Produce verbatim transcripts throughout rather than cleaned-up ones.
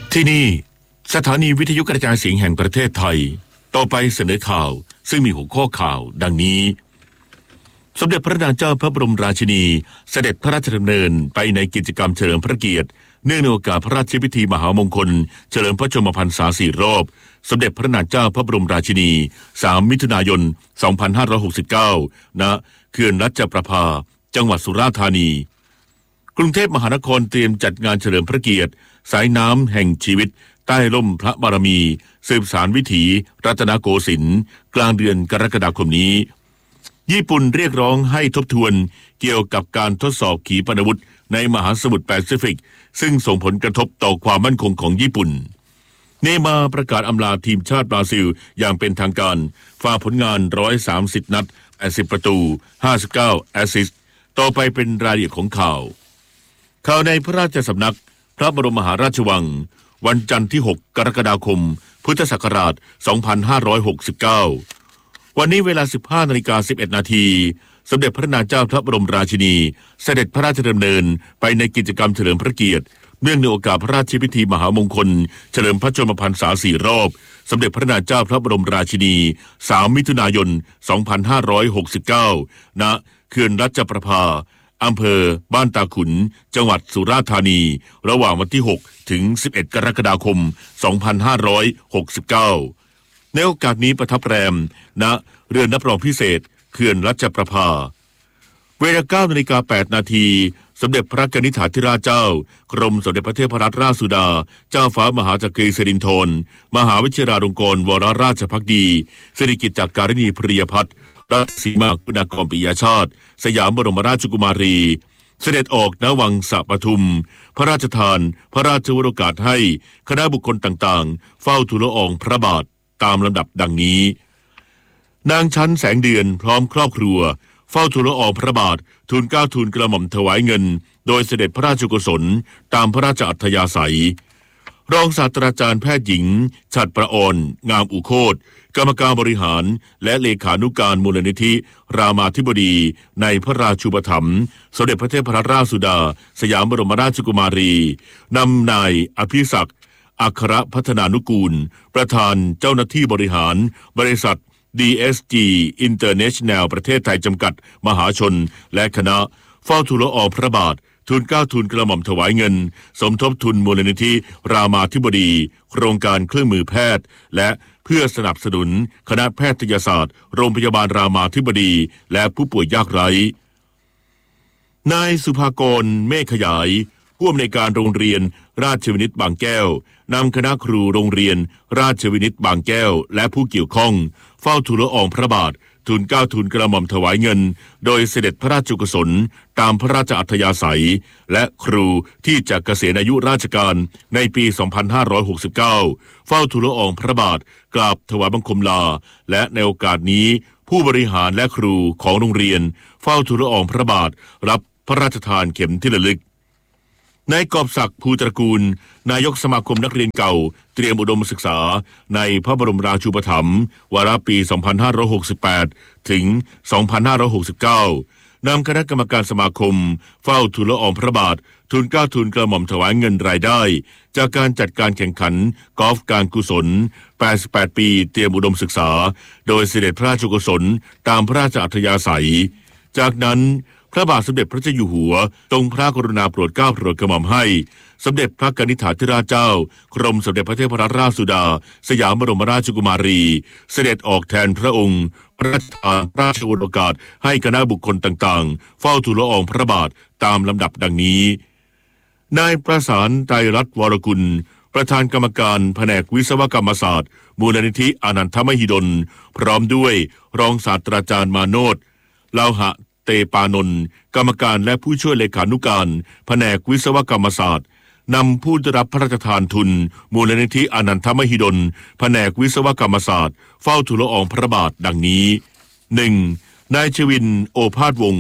ที่นี่สถานีวิทยุกระจายเสียงแห่งประเทศไทยต่อไปเสนอข่าวซึ่งมีหัวข้อข่าวดังนี้สมเด็จพระนางเจ้าพระบรมราชินีเสด็จพระราชดำเนินไปในกิจกรรมเฉลิมพระเกียรติเนื่องในโอกาสพระราชพิธีมหามงคลเฉลิมพระชนมพรรษาสี่รอบสมเด็จพระนางเจ้าพระบรมราชินีสามมิถุนายนสองพันห้าร้อยหกสิบเก้าณเขื่อนรัชประภาจังหวัดสุราษฎร์ธานีกรุงเทพมหานครเตรียมจัดงานเฉลิมพระเกียรติสายน้ำแห่งชีวิตใต้ร่มพระบารมีสืบสานวิถีรัตนโกสินทร์กลางเดือนกรกฎาคมนี้ญี่ปุ่นเรียกร้องให้ทบทวนเกี่ยวกับการทดสอบขีปนาวุธในมหาสมุทรแปซิฟิกซึ่งส่งผลกระทบต่อความมั่นคงของญี่ปุ่นเนย์มาร์ประกาศอำลาทีมชาติบราซิลอย่างเป็นทางการฝ่าผลงานหนึ่งร้อยสามสิบนัดแปดสิบประตูห้าสิบเก้าแอสซิสต์ต่อไปเป็นรายละเอียดของข่าวข่าวในพระราชสำนักพระบรมมหาราชวังวันจันทร์ที่หกกรกฎาคมพุทธศักราชสองพันห้าร้อยหกสิบเก้าวันนี้เวลา สิบห้านาฬิกาสิบเอ็ดนาทีสมเด็จพระนางเจ้าพระบรมราชินีเสด็จพระราชดำเนินไปในกิจกรรมเฉลิมพระเกียรติเนื่องในโอกาสพระราชพิธีมหามงคลเฉลิมพระชนมพรรษาสี่รอบสมเด็จพระนางเจ้าพระบรมราชินีสามมิถุนายนสองพันห้าร้อยหกสิบเก้าณเขื่อนรัชประภาอำเภอบ้านตาขุนจังหวัดสุราษฎร์ธานีระหว่างวันที่หกถึงสิบเอ็ดกรกฎาคมสองพันห้าร้อยหกสิบเก้าในโอกาสนี้ประทับแรมณเรือนรับรองพิเศษเขื่อนรัชประภาเวลา เก้านาฬิกาแปดนาทีสมเด็จพระกนิษฐาธิราชเจ้ากรมสมเด็จพระเทพรัตนราชสุดาเจ้าฟ้ามหาจักรีสิรินธรมหาวิชิราลงกรณ์วรราชภักดีสิริกิติ์จักการิณีพริยพัฒน์รัชสีมาคุณากรปิยชาติสยามบรมราชกุมารีเสด็จออกณวังสะปทุมพระราชทานพระราชวโรกาสให้คณะบุคคลต่างๆเฝ้าทูลละอองพระบาทตามลำดับดังนี้นางชั้นแสงเดือนพร้อมครอบครัวเฝ้าทูลละอองพระบาททูลเกล้าทูลกระหม่อมถวายเงินโดยเสด็จพระราชกุศลตามพระราชอัธยาศัยรองศาสตราจารย์แพทย์หญิงฉัตรประออนงามอุโคตกรรมการบริหารและเลขานุการมูลนิธิรามาธิบดีในพระราชูปถัมภ์สมเด็จพระเทพรัตนราชสุดาสยามบรมราชกุมารีนำนายอภิศักดิ์อัครพัฒนานุกูลประธานเจ้าหน้าที่บริหารบริษัท ดี เอส จี International ประเทศไทยจำกัดมหาชนและคณะเฝ้าทูลละอองพระบาททูลเกล้าทูลกระหม่อมถวายเงินสมทบทุนมูลนิธิรามาธิบดีโครงการเครื่องมือแพทย์และเพื่อสนับสนุนคณะแพทยศาสตร์โรงพยาบาลรามาธิบดีและผู้ป่วยยากไร้นายสุภากรเมฆขยายผู้อำนวยการโรงเรียนราชวินิตบางแก้วนำคณะครูโรงเรียนราชวินิตบางแก้วและผู้เกี่ยวข้องเฝ้าทูลละอองพระบาททูลเกล้าทูลกระหม่อมถวายเงินโดยเสด็จพระราชกุศลตามพระราชอัธยาศัยและครูที่จะเกษียณอายุราชการในปีสองพันห้าร้อยหกสิบเก้าเฝ้าทูลละอองพระบาทกราบถวายบังคมลาและในโอกาสนี้ผู้บริหารและครูของโรงเรียนเฝ้าทูลละอองพระบาทรับพระราชทานเข็มที่ระลึกนายกอบศักดิ์ภูตระกูลนายกสมาคมนักเรียนเก่าเตรียมอุดมศึกษาในพระบรมราชูปถัมภ์วาระปีสองพันห้าร้อยหกสิบแปดถึงสองพันห้าร้อยหกสิบเก้านำคณะกรรมการสมาคมเฝ้าทูลละอองพระบาททูลเกล้าทูลกระหม่อมถวายเงินรายได้จากการจัดการแข่งขันกอล์ฟการกุศลแปดสิบแปดปีเตรียมอุดมศึกษาโดยเสด็จพระราชกุศลตามพระราชอัธยาศัยจากนั้นพระบาทสมเด็จพระเจ้าอยู่หัวทรงพระกรุณาโปรดเกล้าโปรดกระหม่อมให้สมเด็จพระกนิษฐาธิราชเจ้ากรมสมเด็จพระเทพรัตนราชสุดาสยามบรมราชกุมารีเสด็จออกแทนพระองค์พระราชทานราชโอกาสให้คณะบุคคลต่างๆเฝ้าทูลละอองพระบาทตามลำดับดังนี้นายประสานไตรรัตน์วรกุลประธานกรรมการแผนกวิศวกรรมศาสตร์มูลนิธิอนันทมหิดลพร้อมด้วยรองศาสตราจารย์มาโนชลาวหะเตปานนท์กรรมการและผู้ช่วยเลขานุการแผนกวิศวกรรมศาสตร์นำผู้ได้รับพระราชทานทุนมูลนิธิอนันทมหิดลแผนกวิศวกรรมศาสตร์เฝ้าทูลละอองพระบาทดังนี้ หนึ่ง นายชวินโอภาสวงศ์ผ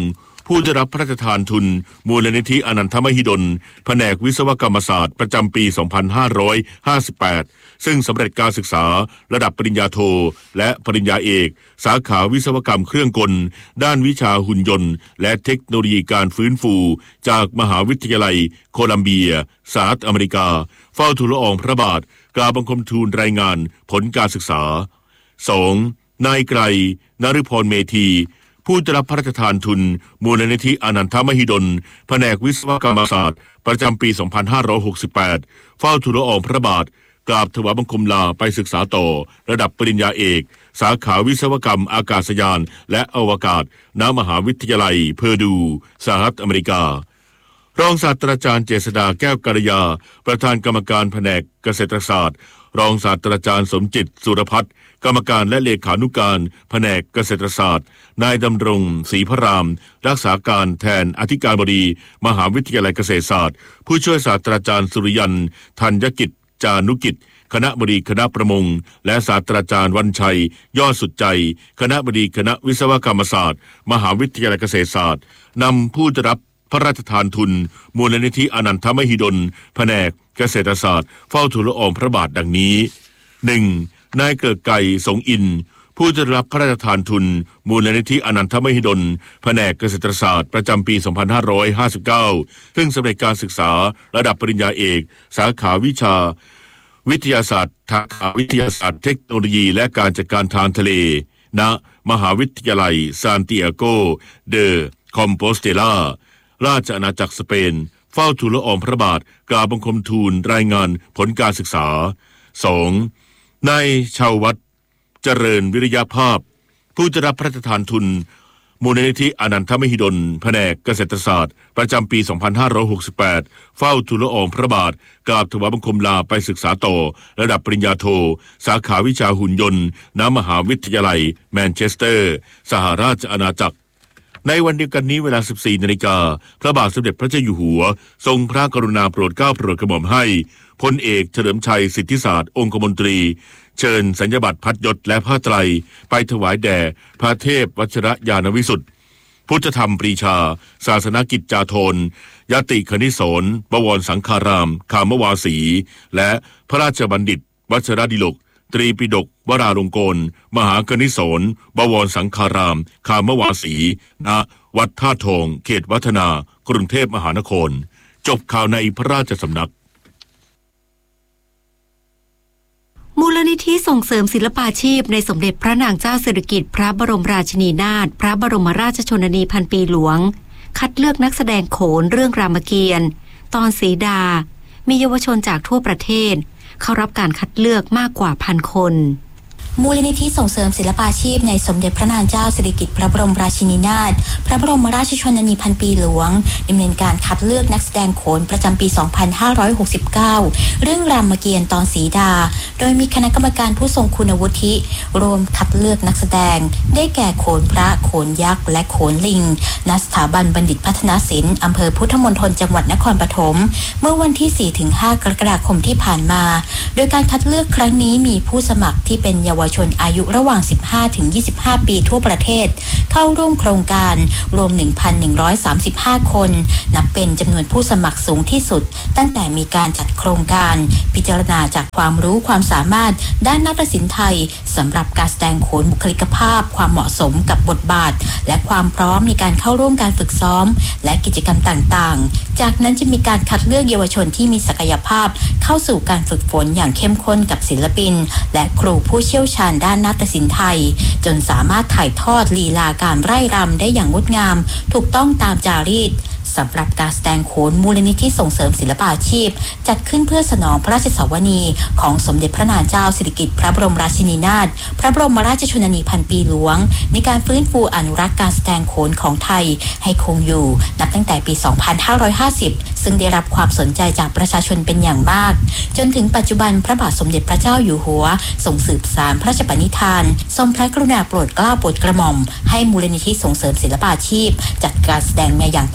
ผู้ได้รับพระราชทานทุนมูลนิธิอนันทมหิดลแผนกวิศวกรรมศาสตร์ประจำปี สองพันห้าร้อยห้าสิบแปด ซึ่งสำเร็จการศึกษาระดับปริญญาโทและปริญญาเอกสาขาวิศวกรรมเครื่องกลด้านวิชาหุ่นยนต์และเทคโนโลยีการฟื้นฟูจากมหาวิทยาลัยโคลัมเบียสหรัฐอเมริกาเฝ้าทูลละอองพระบาทกราบบังคมทูลรายงานผลการศึกษา สอง นายไกร นฤพรเมธีผู้ได้รับพระราชทานทุนมูลนิธิอนันทมหิดลแผนกวิศวกรรมศาสตร์ประจำปี สองพันห้าร้อยหกสิบแปด เฝ้าทูลละอองพระบาทกราบถวายบังคมลาไปศึกษาต่อระดับปริญญาเอกสาขาวิศวกรรมอากาศยานและอวกาศณมหาวิทยาลัยเพอร์ดูสหรัฐอเมริการองศาสตราจารย์เจษฎาแก้วกัลยาประธานกรรมการแผนกเกษตรศาสตร์รองศาสตราจารย์สมจิตสุรพัฒน์กรรมการและเลขานุการแผนกเกษตรศาสตร์นายดำรงศรีพระรามรักษาการแทนอธิการบดีมหาวิทยาลัยเกษตรศาสตร์ผู้ช่วยศาสตราจารย์สุริยันธัญกิจจานุกิจคณะบดีคณะประมงและศาสตราจารย์วันชัยยอดสุดใจคณะบดีคณะวิศวกรรมศาสตร์มหาวิทยาลัยเกษตรศาสตร์นำผู้ได้รับพระราชทานทุนมูลนิธิอนันทมหิดลแผนกเกษตรศาสตร์เฝ้าทูลละอองพระบาทดังนี้ หนึ่ง นายเกิดไก่สงอินผู้ได้รับพระราชทานทุนมูลนิธิอนันทมหิดลแผนกเกษตรศาสตร์ประจำปี สองพันห้าร้อยห้าสิบเก้า ซึ่งสำเร็จการศึกษาระดับปริญญาเอกสาขาวิชาวิทยาศาสตร์ทางวิทยาศาสตร์เทคโนโลยีและการจัดการทางทะเลณมหาวิทยาลัยซานติอาโกเดอคอมโปสเตลาราชอาณาจักรสเปนเฝ้าทูลละอองพระบาทกราบบังคมทูลรายงานผลการศึกษา สอง นายชาววัฒน์เจริญวิริยภาพผู้ได้รับพระราชทานทุนมูลนิธิอนันทมหิดลแผนกเกษตรศาสตร์ประจำปี สองพันห้าร้อยหกสิบแปด เฝ้าทูลละอองพระบาทกราบถวายบังคมลาไปศึกษาต่อระดับปริญญาโทสาขาวิชาหุ่นยนต์ณมหาวิทยาลัยแมนเชสเตอร์สหราชอาณาจักรในวันเดียวกันนี้เวลา สิบสี่นาฬิกาพระบาทสมเด็จพระเจ้าอยู่หัวทรงพระกรุณาโปรดเกล้าโปรดกระหม่อมให้พลเอกเฉลิมชัยสิทธิศาสตร์องคมนตรีเชิญสัญญบัตรพัดยศและผ้าไตรไปถวายแด่พระเทพวชิรญาณวิสุทธิ์พุทธธรรมปรีชาศาสนกิจจาโทนยติคณิสรบวรสังฆารามคามวาสีและพระราชบัณฑิตวชรดิลกตรีปิฎกวราลงกรณ์มหากนิสรบวรสังฆารามคามวาสีณวัดท่าทองเขตวัฒนากรุงเทพมหานครจบข่าวในพระราชสำนักมูลนิธิส่งเสริมศิลปาชีพในสมเด็จพระนางเจ้าสิริกิติ์พระบรมราชินีนาถพระบรมราชชนนีพันปีหลวงคัดเลือกนักแสดงโขนเรื่องรามเกียรติ์ตอนสีดามีเยาวชนจากทั่วประเทศเข้ารับการคัดเลือกมากกว่าพันคนมูลนิธิส่งเสริมศิลปาชีพในสมเด็จพระนางเจ้าสิริกิติ์พระบรมราชินีนาถพระบรมราชชนนีพันปีหลวงดำเนินการคัดเลือกนักแสดงโขนประจำปี สองพันห้าร้อยหกสิบเก้า เรื่องรามเกียรติ์ตอนสีดาโดยมีคณะกรรมการผู้ทรงคุณวุฒิรวมคัดเลือกนักแสดงได้แก่โขนพระโขนยักษ์และโขนลิงณสถาบันบัณฑิตพัฒนศิลป์อำเภอพุทธมณฑลจังหวัดนครปฐมเมื่อวันที่ สี่ถึงห้า กรกฎาคมที่ผ่านมาโดยการคัดเลือกครั้งนี้มีผู้สมัครที่เป็นเยาวชนอายุระหว่าง สิบห้าถึงยี่สิบห้า ปีทั่วประเทศเข้าร่วมโครงการรวม หนึ่งพันหนึ่งร้อยสามสิบห้า คนนับเป็นจำนวนผู้สมัครสูงที่สุดตั้งแต่มีการจัดโครงการพิจารณาจากความรู้ความสามารถด้านนาฏศิลป์ไทยสำหรับการแสดงโขนบุคลิกภาพความเหมาะสมกับบทบาทและความพร้อมในการเข้าร่วมการฝึกซ้อมและกิจกรรมต่างๆจากนั้นจะมีการคัดเลือกเยาวชนที่มีศักยภาพเข้าสู่การฝึกฝนอย่างเข้มข้นกับศิลปินและครูผู้เชี่ยวชาญด้านนาฏศิลป์ไทยจนสามารถถ่ายทอดลีลาการไร่รำได้อย่างงดงามถูกต้องตามจารีตสำหรับการแสดงโขนมูลนิธิส่งเสริมศิลปาชีพจัดขึ้นเพื่อสนองพระราชสวนีของสมเด็จพระนางเจ้าสิริกิติ์พระบรมราชินีนาถพระบรมราชชนนีพันปีหลวงในการฟื้นฟูอนุรักษ์การแสดงโขนของไทยให้คงอยู่นับตั้งแต่ปี สองพันห้าร้อยห้าสิบ ซึ่งได้รับความสนใจจากประชาชนเป็นอย่างมากจนถึงปัจจุบันพระบาทสมเด็จพระเจ้าอยู่หัวทรงสืบสานพระราชปณิธานทรงพระกรุณาโปรดเกล้าโปรดกระหม่อมให้มูลนิธิส่งเสริมศิลปาชีพจัดการแสดงมาอย่างต่อเนื่อง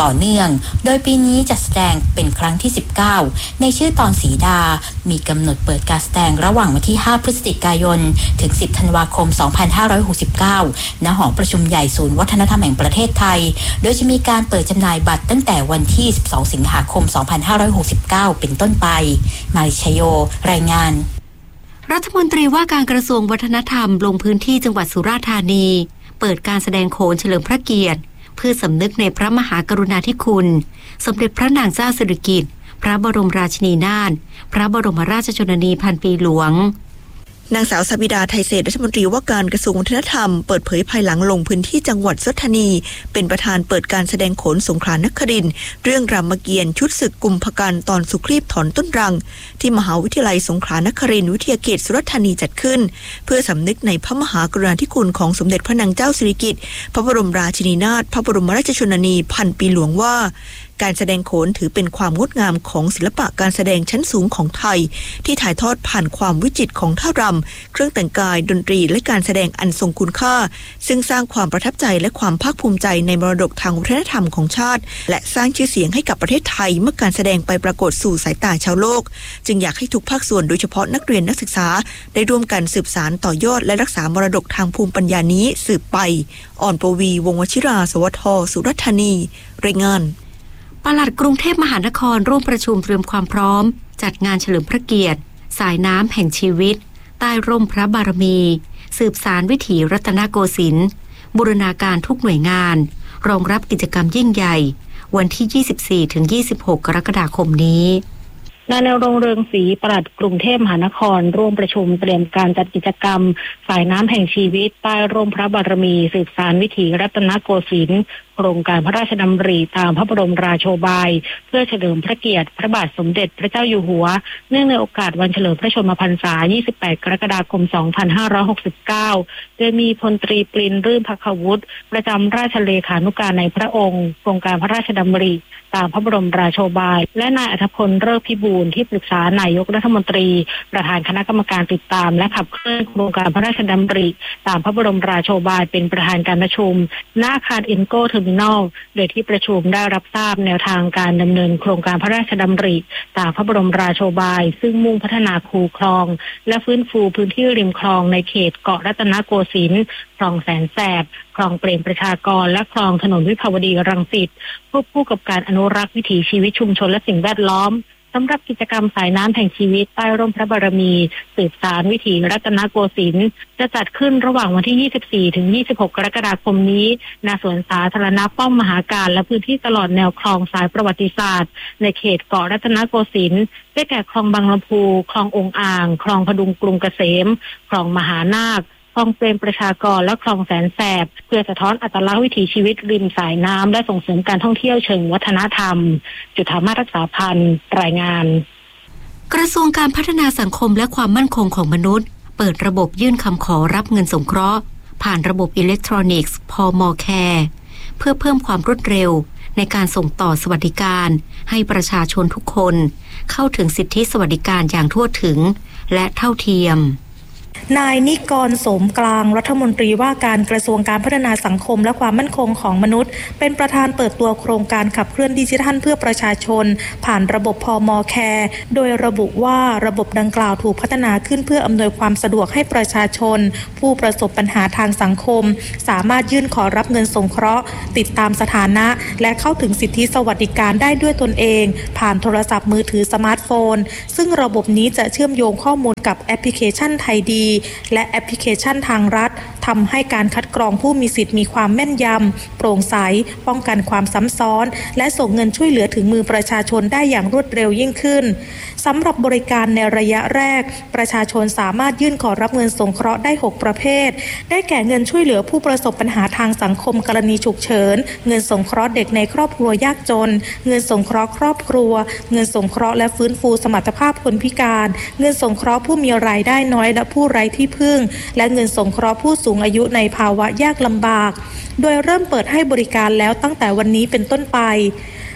องโดยปีนี้จัดแสดงเป็นครั้งที่สิบเก้าในชื่อตอนสีดามีกำหนดเปิดการแสดงระหว่างวันที่ห้าพฤศจิกายนถึงสิบธันวาคมสองพันห้าร้อยหกสิบเก้าณหอประชุมใหญ่ศูนย์วัฒนธรรมแห่งประเทศไทยโดยจะมีการเปิดจำหน่ายบัตรตั้งแต่วันที่สิบสองสิงหาคมสองพันห้าร้อยหกสิบเก้าเป็นต้นไปมาริชโยรายงานรัฐมนตรีว่าการกระทรวงวัฒนธรรมลงพื้นที่จังหวัดสุราษฎร์ธานีเปิดการแสดงโขนเฉลิมพระเกียรติเพื่อสำนึกในพระมหากรุณาธิคุณสมเด็จพระนางเจ้าสิริกิติ์พระบรมราชินีนาถพระบรมราชชนนีพันปีหลวงนางสาวสบิดาไทยเศรษฐ์รัฐมนตรีว่าการกระทรวงวัฒนธรรมเปิดเผยภายหลังลงพื้นที่จังหวัดสุราษฎร์ธานีเป็นประธานเปิดการแสดงโขนสงขลานครินทร์เรื่องรามเกียรติ์ชุดศึกกุมภกันตอนสุครีพถอนต้นรังที่มหาวิทยาลัยสงขลานครินทร์วิทยาเขตสุราษฎร์ธานีจัดขึ้นเพื่อสำนึกในพระมหากรุณาธิคุณของสมเด็จพระนางเจ้าสิริกิติ์พระบรมราชินีนาถพระบรมราชชนนีพันปีหลวงว่าการแสดงโขนถือเป็นความงดงามของศิลปะการแสดงชั้นสูงของไทยที่ถ่ายทอดผ่านความวิจิตรของท่ารำเครื่องแต่งกายดนตรีและการแสดงอันทรงคุณค่าซึ่งสร้างความประทับใจและความภาคภูมิใจในมรดกทางวัฒนธรรมของชาติและสร้างชื่อเสียงให้กับประเทศไทยเมื่อการแสดงไปปรากฏสู่สายตาชาวโลกจึงอยากให้ทุกภาคส่วนโดยเฉพาะนักเรียนนักศึกษาได้ร่วมกันสืบสานต่อยอดและรักษามรดกทางภูมิปัญญานี้สืบไปอ่อนปวีวงศ์วชิราสวทสุราษฎร์ธานีรายงานปลัดกรุงเทพมหานครร่วมประชุมเตรียมความพร้อมจัดงานเฉลิมพระเกียรติสายน้ำแห่งชีวิตใต้ร่มพระบารมีสืบสานวิถีรัตนโกสินทร์บูรณาการทุกหน่วยงานรองรับกิจกรรมยิ่งใหญ่วันที่ ยี่สิบสี่ถึงยี่สิบหก กรกฎาคมนี้นายณรงค์ เรืองศรีปลัดกรุงเทพมหานครร่วมประชุมเตรียมการจัดกิจกรรมสายน้ำแห่งชีวิตใต้ร่มพระบารมีสืบสานวิถีรัตนโกสินทร์โครงการพระราชดำริตามพระบรมราโชบายเพื่อเฉลิมพระเกียรติพระบาทสมเด็จพระเจ้าอยู่หัวเนื่องในโอกาสวันเฉลิมพระชนมพรรษายี่สิบแปดกรกฎาคมสองพันห้าร้อยหกสิบเก้าโดยมีพลตรีปรินรื่นภัควุฒิประจำราชเลขานุการในพระองค์โครงการพระราชดำริตามพระบรมราโชบายและนายอัธพลเลิศพิบูลที่ปรึกษานายกรัฐมนตรีประธานคณะกรรมการติดตามและขับเคลื่อนโครงการพระราชดำริตามพระบรมราโชบายเป็นประธานการประชุมณอาคารเอ็นโก้เทอร์มินอลโดยที่ประชุมได้รับทราบแนวทางการดำเนินโครงการพระราชดำริตามพระบรมราโชบายซึ่งมุ่งพัฒนาคูคลองและฟื้นฟูพื้นที่ริมคลองในเขตเกาะรัตนโกสินทร์คลองแสนแสบคลองเปรมประชากรและคลองถนนวิภาวดีรังสิตควบคู่กับการอนุรักษ์วิถีชีวิตชุมชนและสิ่งแวดล้อมสำหรับกิจกรรมสายน้ำแห่งชีวิตใต้ร่มพระบารมีสืบสานวิถีรัตนโกสินทร์จะจัดขึ้นระหว่างวันที่ ยี่สิบสี่ถึงยี่สิบหก กรกฎาคมนี้ณสวนสาธารณะป้อมมหาการและพื้นที่ตลอดแนวคลองสายประวัติศาสตร์ในเขตเกาะรัตนโกสินทร์ได้แก่คลองบางลำพูคลององอ่างคลองพดุงกรุงเกษมคลองมหานาคคลองเปรมประชากรและคลองแสนแสบเพื่อสะท้อนอัตลักษณ์วิถีชีวิตริมสายน้ำและส่งเสริมการท่องเที่ยวเชิงวัฒนธรรมจุฑามาศรักษาพันธ์รายงานกระทรวงการพัฒนาสังคมและความมั่นคงของมนุษย์เปิดระบบยื่นคำขอรับเงินสงเคราะห์ผ่านระบบอิเล็กทรอนิกส์พม.แคร์เพื่อเพิ่มความรวดเร็วในการส่งต่อสวัสดิการให้ประชาชนทุกคนเข้าถึงสิทธิสวัสดิการอย่างทั่วถึงและเท่าเทียมนายนิกรโสมกลางรัฐมนตรีว่าการกระทรวงการพัฒนาสังคมและความมั่นคงของมนุษย์เป็นประธานเปิดตัวโครงการขับเคลื่อนดิจิทัลเพื่อประชาชนผ่านระบบพม.แคร์โดยระบุว่าระบบดังกล่าวถูกพัฒนาขึ้นเพื่ออำนวยความสะดวกให้ประชาชนผู้ประสบปัญหาทางสังคมสามารถยื่นขอรับเงินสงเคราะห์ติดตามสถานะและเข้าถึงสิทธิสวัสดิการได้ด้วยตนเองผ่านโทรศัพท์มือถือสมาร์ทโฟนซึ่งระบบนี้จะเชื่อมโยงข้อมูลกับแอปพลิเคชันไทยดีและแอปพลิเคชันทางรัฐทำให้การคัดกรองผู้มีสิทธิ์มีความแม่นยำโปร่งใสป้องกันความซ้ำซ้อนและส่งเงินช่วยเหลือถึงมือประชาชนได้อย่างรวดเร็วยิ่งขึ้นสำหรับบริการในระยะแรกประชาชนสามารถยื่นขอรับเงินสงเคราะห์ได้หกประเภทได้แก่เงินช่วยเหลือผู้ประสบปัญหาทางสังคมกรณีฉุกเฉินเงินสงเคราะห์เด็กในครอบครัวยากจนเงินสงเคราะห์ครอบครัวเงินสงเคราะห์และฟื้นฟูสมรรถภาพคนพิการเงินสงเคราะห์ผู้มีรายได้น้อยและผู้ไร้ที่พึ่งและเงินสงเคราะห์ผู้สูงอายุในภาวะยากลำบากโดยเริ่มเปิดให้บริการแล้วตั้งแต่วันนี้เป็นต้นไป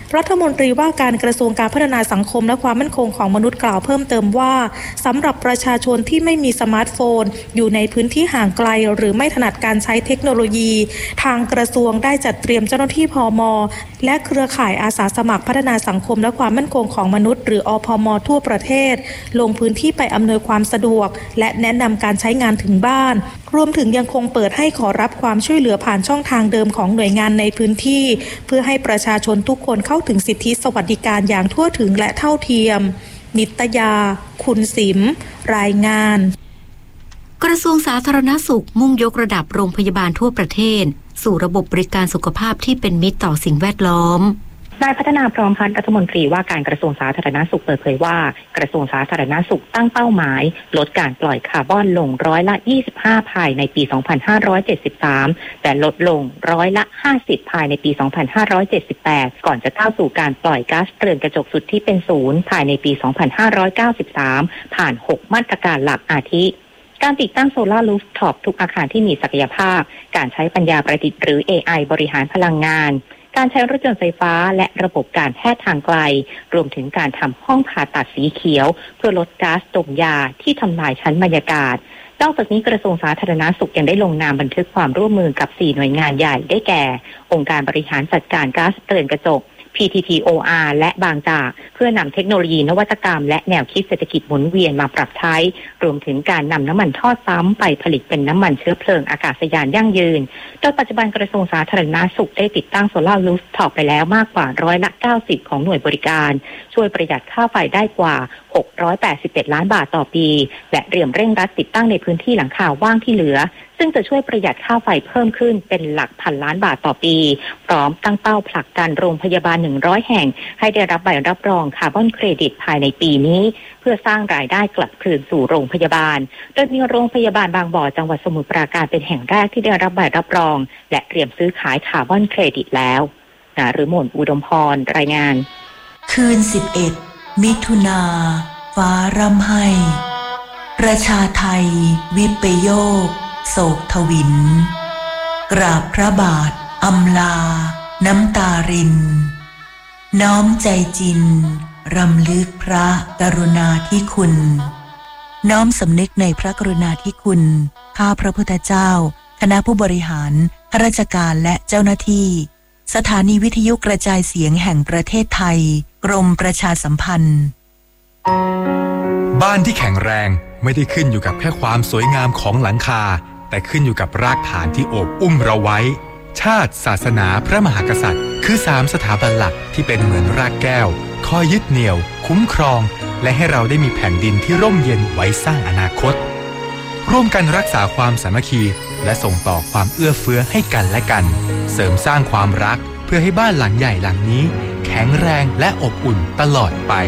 รัฐมนตรีว่าการกระทรวงการพัฒนาสังคมและความมั่นคงของมนุษย์กล่าวเพิ่มเติมว่าสำหรับประชาชนที่ไม่มีสมาร์ทโฟนอยู่ในพื้นที่ห่างไกลหรือไม่ถนัดการใช้เทคโนโลยีทางกระทรวงได้จัดเตรียมเจ้าหน้าที่พม.และเครือข่ายอาสาสมัครพัฒนาสังคมและความมั่นคงของมนุษย์หรืออพม.ทั่วประเทศลงพื้นที่ไปอำนวยความสะดวกและแนะนำการใช้งานถึงบ้านรวมถึงยังคงเปิดให้ขอรับความช่วยเหลือผ่านช่องทางเดิมของหน่วยงานในพื้นที่เพื่อให้ประชาชนทุกคนเข้าถึงสิทธิสวัสดิการอย่างทั่วถึงและเท่าเทียมนิตยาคุณสิมรายงานกระทรวงสาธารณสุขมุ่งยกระดับโรงพยาบาลทั่วประเทศสู่ระบบบริการสุขภาพที่เป็นมิตรต่อสิ่งแวดล้อมนายพัฒนาพร้อมพัฒน์รัฐมนตรีว่าการกระทรวงสาธารณสุขเปิดเผยว่ากระทรวงสาธารณสุขตั้งเป้าหมายลดการปล่อยคาร์บอนลงร้อยละยี่สิบห้าภายในปีสองพันห้าร้อยเจ็ดสิบสามแต่ลดลงร้อยละห้าสิบภายในปีสองพันห้าร้อยเจ็ดสิบแปดก่อนจะก้าวสู่การปล่อยก๊าซเรือนกระจกสุดที่เป็นศูนย์ภายในปีสองพันห้าร้อยเก้าสิบสามผ่านหกมาตรการหลักอาทิการติดตั้งโซลาร์รูฟท็อปทุกอาคารที่มีศักยภาพการใช้ปัญญาประดิษฐ์หรือ เอ ไอ บริหารพลังงานการใช้รถยนต์ไฟฟ้าและระบบการแพทย์ทางไกลรวมถึงการทำห้องผ่าตัดสีเขียวเพื่อลดก๊าซดมยาที่ทำลายชั้นบรรยากาศนอกจากนี้กระทรวงสาธารณสุขยังได้ลงนามบันทึกความร่วมมือกับสี่หน่วยงานใหญ่ได้แก่องค์การบริหารจัดการก๊าซเรือนกระจก พี ที ที โอ อาร์ และบางจากเพื่อนำเทคโนโลยีนวัตกรรมและแนวคิดเศรษฐกิจหมุนเวียนมาปรับใช้รวมถึงการนำน้ำมันทอดซ้ำไปผลิตเป็นน้ำมันเชื้อเพลิงอากาศยานยั่งยืนโดยปัจจุบันกระทรวงสาธารณสุขได้ติดตั้งโซลาร์รูฟท็อปไปแล้วมากกว่าร้อยละเก้าสิบของหน่วยบริการช่วยประหยัดค่าไฟได้กว่าหกร้อยแปดสิบเอ็ดล้านบาทต่อปีและเตรียมเร่งรัดติดตั้งในพื้นที่หลังคาว่างที่เหลือซึ่งจะช่วยประหยัดค่าไฟเพิ่มขึ้นเป็นหลักพันล้านบาทต่อปีพร้อมตั้งเป้าผลักดันโรงพยาบาลหนึ่งร้อยแห่งให้ได้รับใบรับรองคาร์บอนเครดิตภายในปีนี้เพื่อสร้างรายได้กลับคืนสู่โรงพยาบาลโดยมีโรงพยาบาลบางบ่อจังหวัดสมุทรปราการเป็นแห่งแรกที่ได้รับใบรับรองและเตรียมซื้อขายคาร์บอนเครดิตแล้วนฤมลอุดมพรรายงานคืนสิบเอ็ดมิถุนาฟ้าร่ำไห้ประชาไทยวิปโยคโศกทวินกราบพระบาทอำลาน้ำตารินน้อมใจจินรำลึกพระกรุณาธิคุณน้อมสำนึกในพระกรุณาธิคุณข้าพระพุทธเจ้าคณะผู้บริหารข้าราชการและเจ้าหน้าที่สถานีวิทยุกระจายเสียงแห่งประเทศไทยกรมประชาสัมพันธ์บ้านที่แข็งแรงไม่ได้ขึ้นอยู่กับแค่ความสวยงามของหลังคาแต่ขึ้นอยู่กับรากฐานที่โอบอุ้มเราไว้ชาติศาสนาพระมหากษัตริย์คือสามสถาบันหลักที่เป็นเหมือนรากแก้วคอยยึดเหนี่ยวคุ้มครองและให้เราได้มีแผ่นดินที่ร่มเย็นไว้สร้างอนาคตร่วมกันรักษาความสามัคคีและส่งต่อความเอื้อเฟื้อให้กันและกันเสริมสร้างความรักเพื่อให้บ้านหลังใหญ่หลังนี้แข็งแรงและอบอุ่นตลอดไป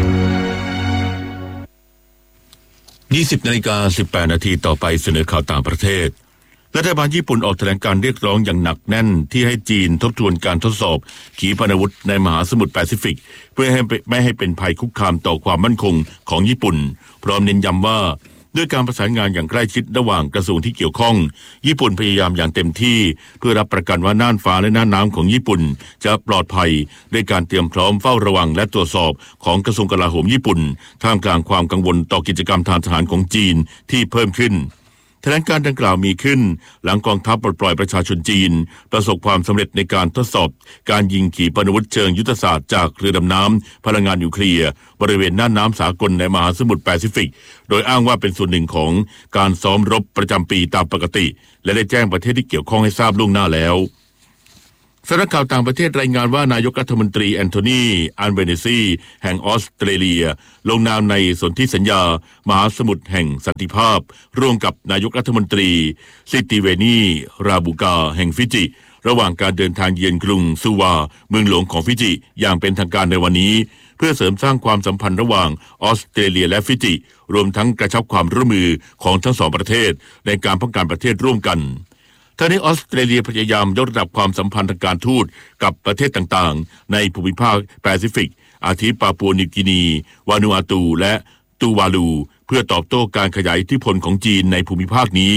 ยี่สิบนาฬิกาสิบแปดนาทีต่อไปเสนอข่าวต่างประเทศรัฐบาลญี่ปุ่นออกแถลงการเรียกร้องอย่างหนักแน่นที่ให้จีนทบทวนการทดสอบขีปนาวุธในมหาสมุทรแปซิฟิกเพื่อให้ไม่ให้เป็นภัยคุกคามต่อความมั่นคงของญี่ปุ่นพร้อมเน้นย้ำว่าด้วยการประสานงานอย่างใกล้ชิดระหว่างกระทรวงที่เกี่ยวข้องญี่ปุ่นพยายามอย่างเต็มที่เพื่อรับประกันว่าน่านฟ้าและน่านน้ำของญี่ปุ่นจะปลอดภัยด้วยการเตรียมพร้อมเฝ้าระวังและตรวจสอบของกระทรวงกลาโหมญี่ปุ่นท่ามกลางความกังวลต่อกิจกรรมทางทหารของจีนที่เพิ่มขึ้นแถลงการดังกล่าวมีขึ้นหลังกองทัพปลดปล่อยประชาชนจีนประสบความสำเร็จในการทดสอบการยิงขีปนาวุธเชิงยุทธศาสตร์จากเรือดำน้ำพลังงานนิวเคลียร์บริเวณน่านน้ำสากลในมหาสมุทรแปซิฟิกโดยอ้างว่าเป็นส่วนหนึ่งของการซ้อมรบประจำปีตามปกติและได้แจ้งประเทศที่เกี่ยวข้องให้ทราบล่วงหน้าแล้วสำนักข่าวต่างประเทศรายงานว่านายกรัฐมนตรีแอนโทนีอัลเบเนซีแห่งออสเตรเลียลงนามในสนธิสัญญามหาสมุทรแห่งสันติภาพร่วมกับนายกรัฐมนตรีซิติเวนีราบูกาแห่งฟิจิระหว่างการเดินทางเยือนกรุงซูวาเมืองหลวงของฟิจิอย่างเป็นทางการในวันนี้เพื่อเสริมสร้างความสัมพันธ์ระหว่างออสเตรเลียและฟิจิรวมทั้งกระชับความร่วมมือของทั้งสองประเทศในการป้องกันประเทศร่วมกันทั้งนี้ออสเตรเลียพยายามยกระดับความสัมพันธ์ทางการทูตกับประเทศต่างๆในภูมิภาคแปซิฟิกอาทิปาปัวนิวกินีวานูอาตูและตูวาลูเพื่อตอบโต้การขยายอิทธิพลของจีนในภูมิภาคนี้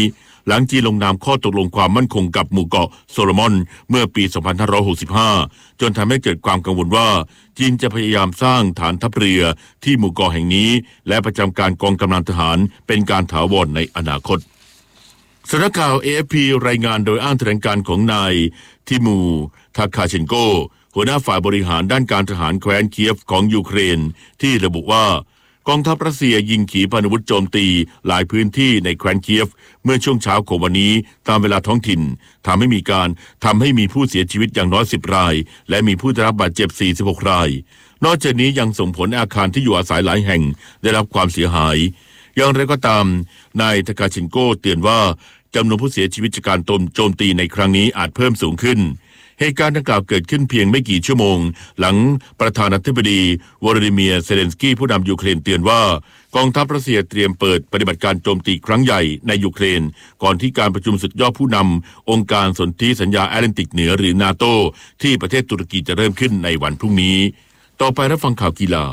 หลังจีนลงนามข้อตกลงความมั่นคงกับหมู่เกาะโซโลมอนเมื่อปี สองพันห้าร้อยหกสิบห้า จนทำให้เกิดความกังวลว่าจีนจะพยายามสร้างฐานทัพเรือที่หมู่เกาะแห่งนี้และประจำการกองกำลังทหารเป็นการถาวรในอนาคตสำนักข่าว เอ เอฟ พี รายงานโดยอ้างแถลงการของนายทิมูทาคาเชนโกหัวหน้าฝ่ายบริหารด้านการทหารแคว้นเคียฟของยูเครนที่ระบุว่ากองทัพรัสเซียยิงขีปนาวุธโจมตีหลายพื้นที่ในแคว้นเคียฟเมื่อช่วงเช้าของวันนี้ตามเวลาท้องถิ่นทำให้มีการทำให้มีผู้เสียชีวิตอย่างน้อยสิบรายและมีผู้ได้รับบาดเจ็บสี่สิบหกรายนอกจากนี้ยังส่งผลอาคารที่อยู่อาศัยหลายแห่งได้รับความเสียหายอย่างไรก็ตามนายทาคาชินโกเตือนว่าจำนวนผู้เสียชีวิตจากการโจมตีในครั้งนี้อาจเพิ่มสูงขึ้นเหตุการณ์ดังกล่าวเกิดขึ้นเพียงไม่กี่ชั่วโมงหลังประธานาธิบดีวลาดิเมียร์เซเลนสกี้ผู้นำยูเครนเตือนว่ากองทัพรัสเซียเตรียมเปิดปฏิบัติการโจมตีครั้งใหญ่ในยูเครนก่อนที่การประชุมสุดยอดผู้นำองค์การสนธิสัญญาแอตแลนติกเหนือหรือนาโตที่ประเทศตุรกีจะเริ่มขึ้นในวันพรุ่งนี้ต่อไปรับฟังข่าวกีฬา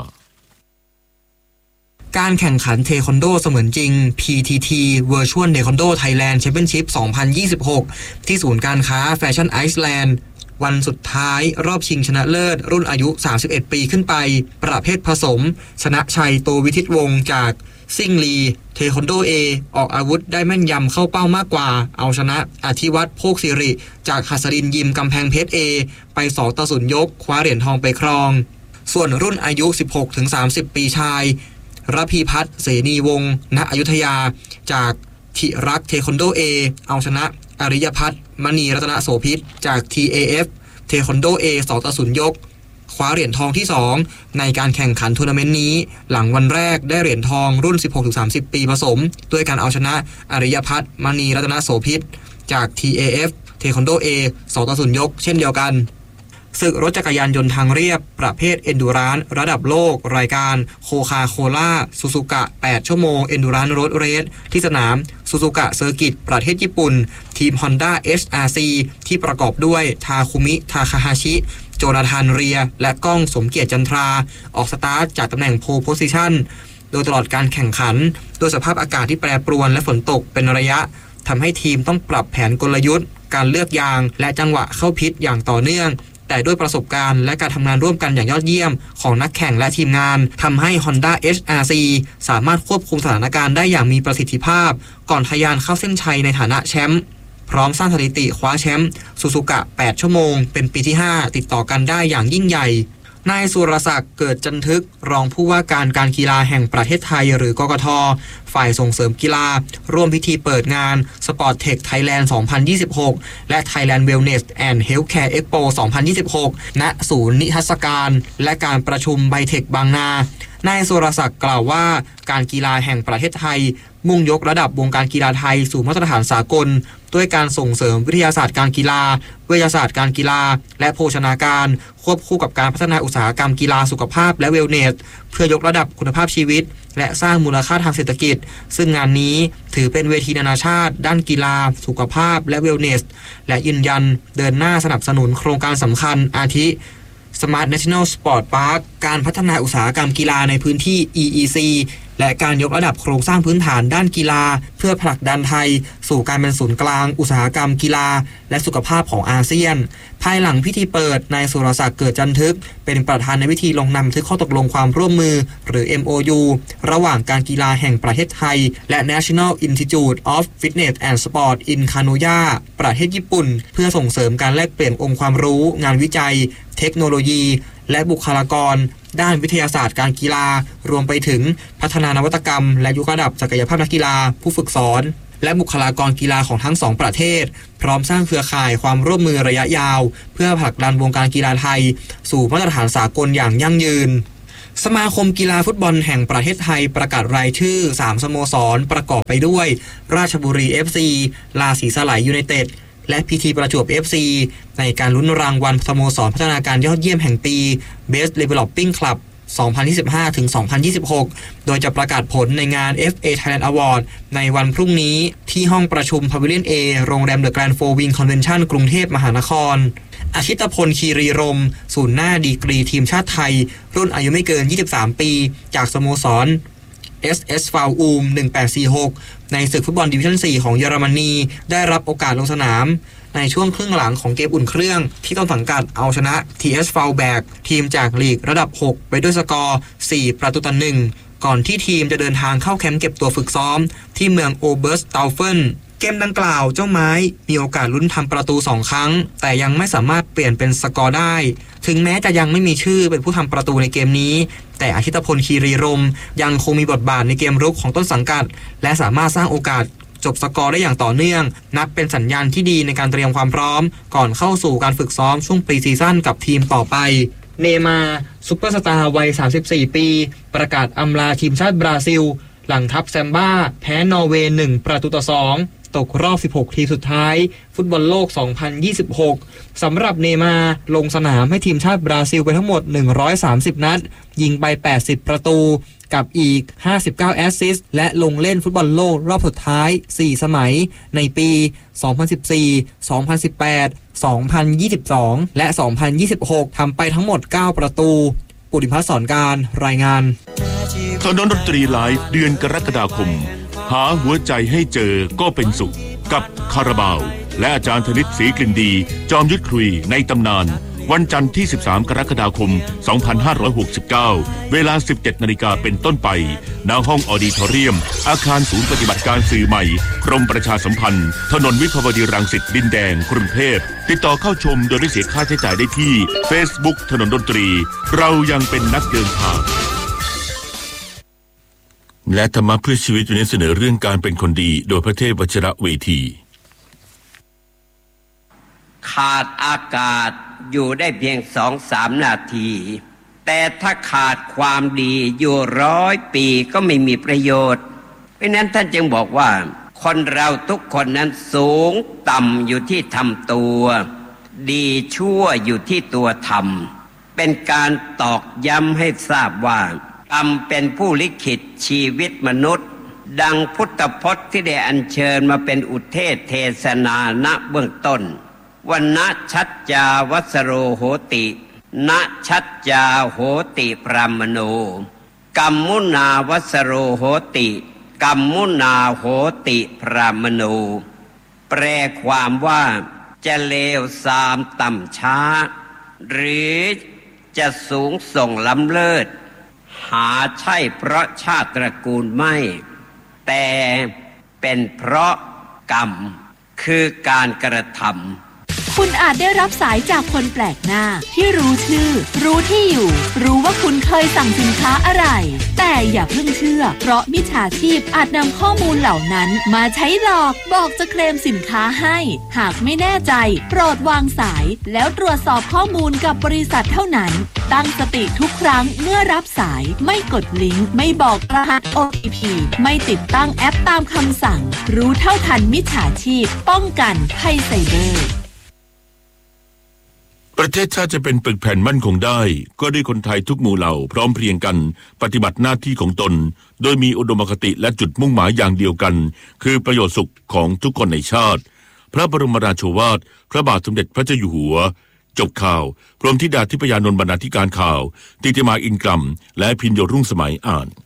การแข่งขันเทควันโดเสมือนจริง พี ที ที Virtual Taekwondo Thailand Championship สองพันยี่สิบหก ที่ศูนย์การค้าแฟชั่นไอซ์แลนด์วันสุดท้ายรอบชิงชนะเลิศรุ่นอายุสามสิบเอ็ดปีขึ้นไปประเภทผสมชนะชัยโตวิทิตวงศ์จากซิ่งลีเทควันโด A ออกอาวุธได้แม่นยำเข้าเป้ามากกว่าเอาชนะอธิวัฒน์โภคศิริจากหัสดินยิมกำแพงเพชร A ไปสองต่อศูนย์ยกคว้าเหรียญทองไปครองส่วนรุ่นอายุ สิบหกถึงสามสิบ ปีชายระพีพัฒน์เสนีวงศ์ณอยุธยาจากธิรักเทควันโด A เอาชนะอริยพัฒน์มณีรัตนโสภิตจาก ที เอ เอฟ เทควันโด A สองต่อศูนย์ยกคว้าเหรียญทองที่สองในการแข่งขันทัวร์นาเมนต์นี้หลังวันแรกได้เหรียญทองรุ่น สิบหกถึงสามสิบ ปีผสมด้วยการเอาชนะอริยพัฒน์มณีรัตนโสภิตจาก ที เอ เอฟ เทควันโด A สองต่อศูนย์ยกเช่นเดียวกันศึกรถจักรยานยนต์ทางเรียบประเภทเอนดูรานซ์ระดับโลกรายการโคคาโคล่าซูซูกะแปดชั่วโมงเอนดูรานซ์โรดเรสที่สนามซูซูกะเซอร์กิตประเทศญี่ปุ่นทีม Honda เอช อาร์ ซี ที่ประกอบด้วยทาคุมิทาคาฮาชิโจนาธานเรียและก้องสมเกียรติจันทราออกสตาร์ทจากตำแหน่งโพลโพซิชันโดยตลอดการแข่งขันโดยสภาพอากาศที่แปรปรวนและฝนตกเป็นระยะทำให้ทีมต้องปรับแผนกลยุทธ์การเลือกยางและจังหวะเข้าพิษอย่างต่อเนื่องแต่ด้วยประสบการณ์และการทำงานร่วมกันอย่างยอดเยี่ยมของนักแข่งและทีมงานทำให้ Honda เอช อาร์ ซี สามารถควบคุมสถานการณ์ได้อย่างมีประสิทธิภาพก่อนทะยานเข้าเส้นชัยในฐานะแชมป์พร้อมสร้างสถิติคว้าแชมป์ซูซูกะแปดชั่วโมงเป็นปีที่ห้าติดต่อกันได้อย่างยิ่งใหญ่นายสุรศักดิ์เกิดจันทึกรองผู้ว่าการการกีฬาแห่งประเทศไทยหรือกกท.ฝ่ายส่งเสริมกีฬาร่วมพิธีเปิดงาน Sport Tech Thailand สองพันยี่สิบหก และ Thailand Wellness and Healthcare Expo สองพันยี่สิบหก ณ ศูนย์นิทรรศการและการประชุมไบเทคบางนานายสุรศักดิ์กล่าวว่าการกีฬาแห่งประเทศไทยมุ่งยกระดับวงการกีฬาไทยสู่มาตรฐานสากลด้วยการส่งเสริมวิทยาศาสตร์การกีฬาวิทยาศาสตร์การกีฬาและโภชนาการควบคู่กับการพัฒนาอุตสาหกรรมกีฬาสุขภาพและเวลเนสเพื่อยกระดับคุณภาพชีวิตและสร้างมูลค่าทางเศรษฐกิจซึ่งงานนี้ถือเป็นเวทีนานาชาติด้านกีฬาสุขภาพและเวลเนสและยืนยันเดินหน้าสนับสนุนโครงการสำคัญอาทิ Smart National Sport Park การพัฒนาอุตสาหกรรมกีฬาในพื้นที่ อี อี ซี และการยกระดับโครงสร้างพื้นฐานด้านกีฬาเพื่อผลักดันไทยสู่การเป็นศูนย์กลางอุตสาหกรรมกีฬาและสุขภาพของอาเซียนภายหลังพิธีเปิดนายสุรศักดิ์เกิดจันทึกเป็นประธานในพิธีลงนามบันทึกข้อตกลงความร่วมมือหรือ เอ็ม โอ ยู ระหว่างการกีฬาแห่งประเทศไทยและ National Institute of Fitness and Sport in Kanoya ประเทศญี่ปุ่นเพื่อส่งเสริมการแลกเปลี่ยนองค์ความรู้งานวิจัยเทคโนโลยีและบุคลากรด้านวิทยาศาสตร์การกีฬารวมไปถึงพัฒนานวัตกรรมและยกระดับศักยภาพนักกีฬาผู้ฝึกสอนและบุคลากรกีฬาของทั้งสองประเทศพร้อมสร้างเครือข่ายความร่วมมือระยะยาวเพื่อผลักดันวงการกีฬาไทยสู่มาตรฐานสากลอย่างยั่งยืนสมาคมกีฬาฟุตบอลแห่งประเทศไทยประกาศรายชื่อสามสโมสรประกอบไปด้วยราชบุรี เอฟ ซี ราศีสไลยูไนเต็ดและ พี ที ประจวบ เอฟ ซี ในการลุ้นรางวัลสโมสรพัฒนาการยอดเยี่ยมแห่งปี Best Developing Club สองพันยี่สิบห้าถึงสองพันยี่สิบหก โดยจะประกาศผลในงาน เอฟ เอ Thailand Award ในวันพรุ่งนี้ที่ห้องประชุม Pavilion A โรงแรม The Grand Four Wing Convention กรุงเทพมหานครอาชิตพลคีรีรมย์ศูนย์หน้าดีกรีทีมชาติไทยรุ่นอายุไม่เกินยี่สิบสามปีจากสโมสรเอส เอส ฟาวอูมหนึ่งแปดสี่หกในศึกฟุตบอลดิวิชั่นสี่ของเยอรมนีได้รับโอกาสลงสนามในช่วงครึ่งหลังของเกมอุ่นเครื่องที่ต้นสังกัดเอาชนะ ที เอส ฟาวแบกทีมจากลีกระดับหกไปด้วยสกอร์สี่ประตูต่อหนึ่งก่อนที่ทีมจะเดินทางเข้าแคมป์เก็บตัวฝึกซ้อมที่เมืองโอเบิร์สตาเฟนเกมดังกล่าวเจ้าไม้มีโอกาสลุ้นทำประตูสองครั้งแต่ยังไม่สามารถเปลี่ยนเป็นสกอร์ได้ถึงแม้จะยังไม่มีชื่อเป็นผู้ทำประตูในเกมนี้แต่อาทิตพลคีรีรมยังคงมีบทบาทในเกมรุกของต้นสังกัดและสามารถสร้างโอกาสจบสกอร์ได้อย่างต่อเนื่องนับเป็นสัญญาณที่ดีในการเตรียมความพร้อมก่อนเข้าสู่การฝึกซ้อมช่วงปรีซีซั่นกับทีมต่อไปเนมาร์ซุปเปอร์สตาร์วัยสามสิบสี่ปีประกาศอำลาทีมชาติบราซิลหลังทัพแซมบ้าแพ้นอร์เวย์หนึ่งประตูต่อสองตกรอบสิบหกทีมสุดท้ายฟุตบอลโลกสองพันยี่สิบหกสำหรับเนมาร์ลงสนามให้ทีมชาติบราซิลไปทั้งหมดหนึ่งร้อยสามสิบนัดยิงไปแปดสิบประตูกับอีกห้าสิบเก้าแอสซิสต์และลงเล่นฟุตบอลโลกรอบสุดท้ายสี่สมัยในปีสองพันสิบสี่ สองพันสิบแปด สองพันยี่สิบสองและสองพันยี่สิบหกทำไปทั้งหมดเก้าประตูปุริพัฒน์สอนการรายงานถนนดนตรีไลฟ์เดือนกรกฎาคมหาหัวใจให้เจอก็เป็นสุขกับคาราบาวและอาจารย์ธนิตศรีกลิ่นดีจอมยุทธคุยในตำนานวันจันทร์ที่สิบสามกรกฎาคมสองพันห้าร้อยหกสิบเก้าเวลา สิบเจ็ดนาฬิกาเป็นต้นไปณห้องออดิทอเรียมอาคารศูนย์ปฏิบัติการสื่อใหม่กรมประชาสัมพันธ์ถนนวิภาวดีรังสิตดินแดงกรุงเทพติดต่อเข้าชมโดยไม่เสียค่าใช้จ่ายได้ที่ Facebook ถนนดนตรีเรายังเป็นนักเดินทางและธรรมะเพื่อชีวิตอยู่ในเสนอเรื่องการเป็นคนดีโดยพระเทพวชิระเวทีขาดอากาศอยู่ได้เพียงสองสามนาทีแต่ถ้าขาดความดีอยู่ร้อยปีก็ไม่มีประโยชน์เพราะนั้นท่านจึงบอกว่าคนเราทุกคนนั้นสูงต่ำอยู่ที่ทำตัวดีชั่วอยู่ที่ตัวทำเป็นการตอกย้ำให้ทราบว่ากรรมเป็นผู้ลิขิตชีวิตมนุษย์ดังพุทธพจน์ที่ได้อัญเชิญมาเป็นอุเทศเทศนาณเบื้องต้นวันนะชัจจาวัสโรโหตินะชัจจาโหติพรามโนกัมมุนาวัสโรโหติกัมมุนาโหติพรามโนแปลความว่าจะเลวทรามต่ำช้าหรือจะสูงส่งล้ำเลิศหาใช่เพราะชาติตระกูลไม่แต่เป็นเพราะกรรมคือการกระทำคุณอาจได้รับสายจากคนแปลกหน้าที่รู้ชื่อรู้ที่อยู่รู้ว่าคุณเคยสั่งสินค้าอะไรแต่อย่าเพิ่งเชื่อเพราะมิจฉาชีพอาจนำข้อมูลเหล่านั้นมาใช้หลอกบอกจะเคลมสินค้าให้หากไม่แน่ใจโปรดวางสายแล้วตรวจสอบข้อมูลกับบริษัทเท่านั้นตั้งสติทุกครั้งเมื่อรับสายไม่กดลิงก์ไม่บอกรหัส โอ ที พี ไม่ติดตั้งแอปตามคำสั่งรู้เท่าทันมิจฉาชีพป้องกันภัยไซเบอร์ประเทศชาติจะเป็นปึกแผ่นมั่นคงได้ก็ด้วยคนไทยทุกหมู่เหล่าพร้อมเพรียงกันปฏิบัติหน้าที่ของตนโดยมีอุดมคติและจุดมุ่งหมายอย่างเดียวกันคือประโยชน์สุขของทุกคนในชาติพระบรมราโชวาทพระบาทสมเด็จพระเจ้าอยู่หัวจบข่าวพรหมธิดาธิปยานนท์บรรณาธิการข่าวติติมาอินกรัมและพิญโยรุ่งสมัยอ่าน